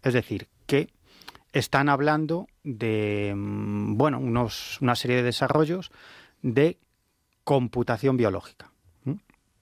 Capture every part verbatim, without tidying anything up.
Es decir, que están hablando de, bueno, unos, una serie de desarrollos de computación biológica. ¿Mm?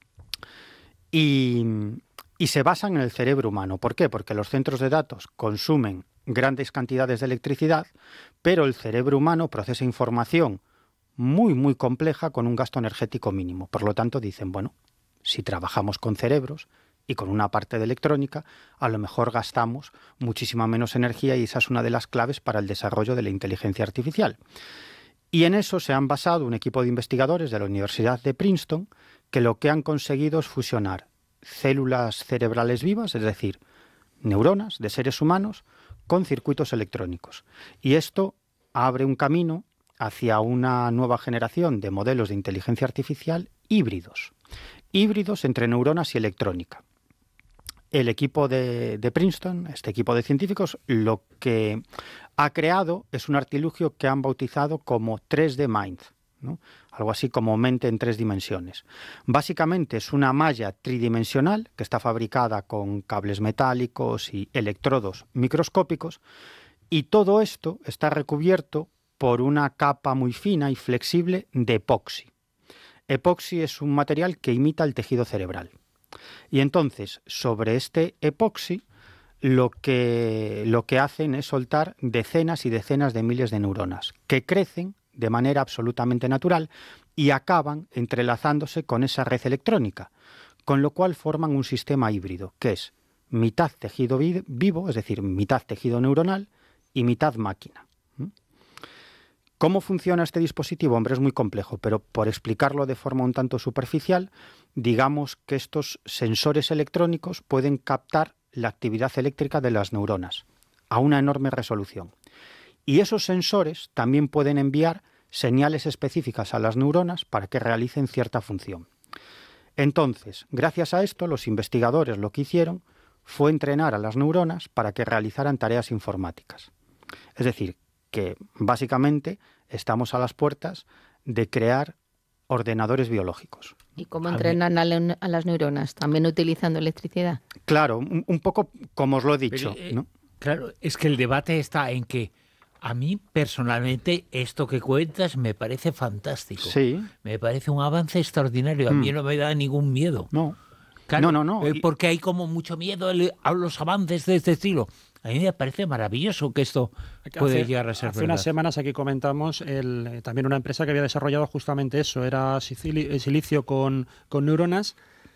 Y, y se basan en el cerebro humano. ¿Por qué? Porque los centros de datos consumen grandes cantidades de electricidad, pero el cerebro humano procesa información muy, muy compleja con un gasto energético mínimo. Por lo tanto, dicen, bueno, si trabajamos con cerebros y con una parte de electrónica, a lo mejor gastamos muchísima menos energía y esa es una de las claves para el desarrollo de la inteligencia artificial. Y en eso se han basado un equipo de investigadores de la Universidad de Princeton que lo que han conseguido es fusionar células cerebrales vivas, es decir, neuronas de seres humanos, con circuitos electrónicos. Y esto abre un camino hacia una nueva generación de modelos de inteligencia artificial híbridos. Híbridos entre neuronas y electrónica. El equipo de, de Princeton, este equipo de científicos, lo que ha creado es un artilugio que han bautizado como tres D Mind, ¿no? Algo así como mente en tres dimensiones. Básicamente es una malla tridimensional que está fabricada con cables metálicos y electrodos microscópicos y todo esto está recubierto por una capa muy fina y flexible de epoxi. Epoxi es un material que imita el tejido cerebral. Y entonces, sobre este epoxi, lo que, lo que hacen es soltar decenas y decenas de miles de neuronas, que crecen de manera absolutamente natural y acaban entrelazándose con esa red electrónica, con lo cual forman un sistema híbrido, que es mitad tejido vi- vivo, es decir, mitad tejido neuronal y mitad máquina. ¿Cómo funciona este dispositivo? Hombre, es muy complejo, pero por explicarlo de forma un tanto superficial, digamos que estos sensores electrónicos pueden captar la actividad eléctrica de las neuronas a una enorme resolución. Y esos sensores también pueden enviar señales específicas a las neuronas para que realicen cierta función. Entonces, gracias a esto, los investigadores lo que hicieron fue entrenar a las neuronas para que realizaran tareas informáticas. Es decir, que básicamente estamos a las puertas de crear ordenadores biológicos. ¿Y cómo entrenan a, le- a las neuronas? ¿También utilizando electricidad? Claro, un, un poco como os lo he dicho, Pero, eh, ¿no? Claro, es que el debate está en que a mí personalmente esto que cuentas me parece fantástico. Sí. Me parece un avance extraordinario. A mí Mm. no me da ningún miedo. No. Claro, No, no, no. eh, Y- porque hay como mucho miedo al- a los avances de este estilo. A mí me parece maravilloso que esto puede Hace- llegar a ser Hace verdad. unas semanas aquí comentamos el, eh, también una empresa que había desarrollado justamente eso, era sicili- eh, silicio con, con neuronas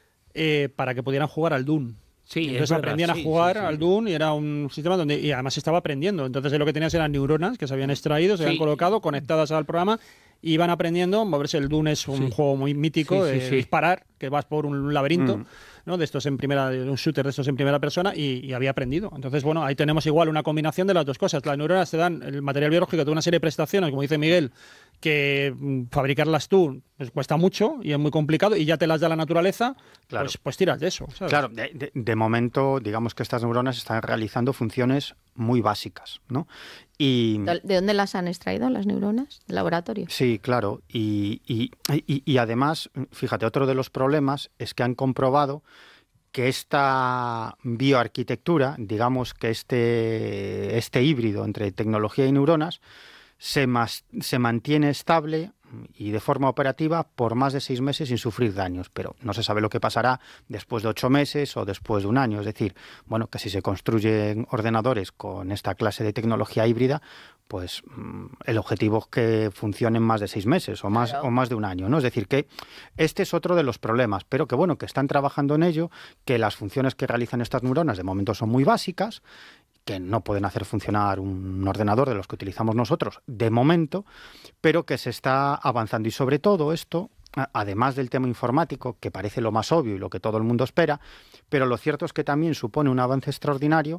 eh, para que pudieran jugar al Doom. Sí, es Entonces verdad, aprendían a sí, jugar sí, sí. al Doom y era un sistema donde y además se estaba aprendiendo. Entonces lo que tenías eran neuronas que se habían extraído, se Sí. habían colocado, conectadas al programa y iban aprendiendo a moverse. El Doom es un Sí. juego muy mítico Sí, sí, de sí. disparar, que vas por un laberinto. Mm. ¿no? De estos en primera, de un shooter de estos en primera persona y, y había aprendido. Entonces, bueno, ahí tenemos igual una combinación de las dos cosas. Las neuronas te dan el material biológico de una serie de prestaciones, como dice Miguel, que mm, fabricarlas tú pues, cuesta mucho y es muy complicado y ya te las da la naturaleza, Claro. pues, pues tiras de eso. ¿sabes? Claro, de, de- de momento, digamos que estas neuronas están realizando funciones muy básicas, ¿no? Y ¿De dónde las han extraído las neuronas? ¿Del laboratorio? sí, claro, y, y- y- y además, fíjate, otro de los problemas es que han comprobado que esta bioarquitectura, digamos que este, este híbrido entre tecnología y neuronas, se, mas- se mantiene estable y de forma operativa por más de seis meses sin sufrir daños, pero no se sabe lo que pasará después de ocho meses o después de un año. Es decir, bueno, que si se construyen ordenadores con esta clase de tecnología híbrida, pues mm, el objetivo es que funcionen más de seis meses o más, Claro. o más de un año, ¿no? Es decir, que este es otro de los problemas, pero que bueno, que están trabajando en ello, que las funciones que realizan estas neuronas de momento son muy básicas, que no pueden hacer funcionar un ordenador de los que utilizamos nosotros de momento, pero que se está avanzando. Y sobre todo esto, a- además del tema informático, que parece lo más obvio y lo que todo el mundo espera, pero lo cierto es que también supone un avance extraordinario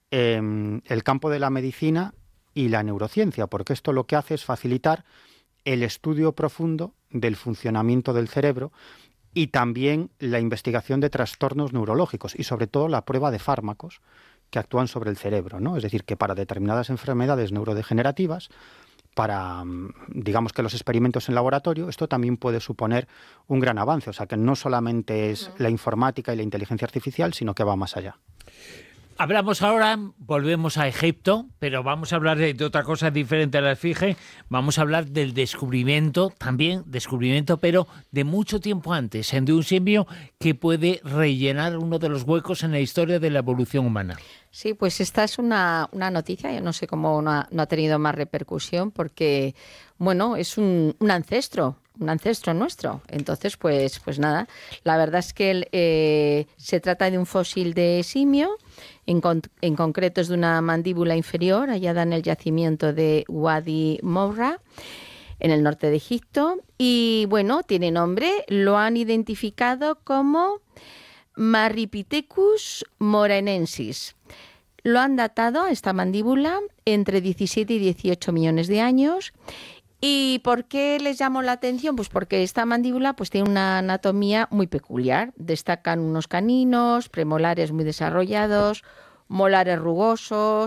en el campo de la medicina y la neurociencia, porque esto lo que hace es facilitar el estudio profundo del funcionamiento del cerebro y también la investigación de trastornos neurológicos y sobre todo la prueba de fármacos que actúan sobre el cerebro, ¿no? Es decir, que para determinadas enfermedades neurodegenerativas, para, mm, digamos que los experimentos en laboratorio, esto también puede suponer un gran avance. O sea, que no solamente es la informática y la inteligencia artificial, sino que va más allá. Hablamos ahora, volvemos a Egipto, pero vamos a hablar de, de otra cosa diferente a la esfinge. Vamos a hablar del descubrimiento, también descubrimiento, pero de mucho tiempo antes, de un simio que puede rellenar uno de los huecos en la historia de la evolución humana. Sí, pues esta es una, una noticia, yo no sé cómo no ha, no ha tenido más repercusión, porque, bueno, es un, un ancestro, un ancestro nuestro. Entonces, pues, pues nada, la verdad es que el, eh, se trata de un fósil de simio, en, con, en concreto es de una mandíbula inferior, hallada en el yacimiento de Wadi Moura, en el norte de Egipto. Y bueno, tiene nombre, lo han identificado como Marripithecus moranensis. Lo han datado a esta mandíbula entre diecisiete y dieciocho millones de años. ¿Y por qué les llamó la atención? Pues porque esta mandíbula pues, tiene una anatomía muy peculiar. Destacan unos caninos, premolares muy desarrollados, molares rugosos,